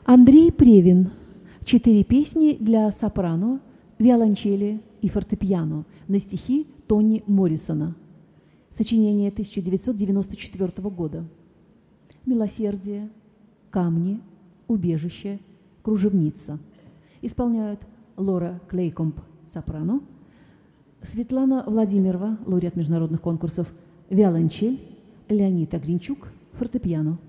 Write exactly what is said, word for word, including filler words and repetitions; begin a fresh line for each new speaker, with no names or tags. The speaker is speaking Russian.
Андрей Превин. Четыре песни для сопрано, виолончели и фортепиано на стихи Тони Моррисона. Сочинение тысяча девятьсот девяносто четвёртого года. «Милосердие», «Камни», «Убежище», «Кружевница». Исполняют Лора Клейкомб, сопрано, Светлана Владимирова, лауреат международных конкурсов, виолончель, Леонид Огренчук, фортепиано.